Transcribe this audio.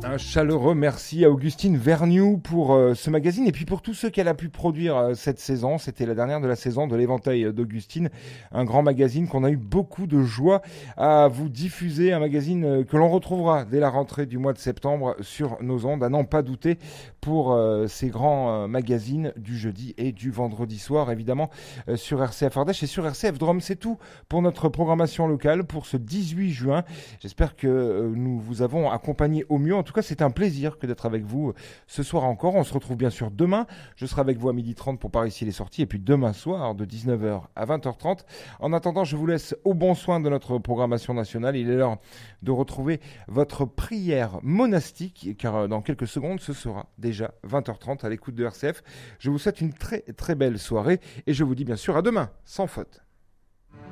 Un chaleureux merci à Augustine Vergniaud pour ce magazine et puis pour tous ceux qu'elle a pu produire cette saison. C'était la dernière de la saison de l'Éventail d'Augustine, un grand magazine qu'on a eu beaucoup de joie à vous diffuser, un magazine que l'on retrouvera dès la rentrée du mois de septembre sur nos ondes, à n'en pas douter, pour ces grands magazines du jeudi et du vendredi soir, évidemment, sur RCF Ardèche et sur RCF Drôme. C'est tout pour notre programmation locale pour ce 18 juin. J'espère que nous vous avons accompagné au mieux. En tout cas, c'est un plaisir que d'être avec vous ce soir encore. On se retrouve bien sûr demain. Je serai avec vous à 12h30 pour Par ici les sorties. Et puis demain soir, de 19h à 20h30. En attendant, je vous laisse au bon soin de notre programmation nationale. Il est l'heure de retrouver votre prière monastique, car dans quelques secondes, ce sera déjà 20h30 à l'écoute de RCF. Je vous souhaite une très très belle soirée et je vous dis bien sûr à demain, sans faute.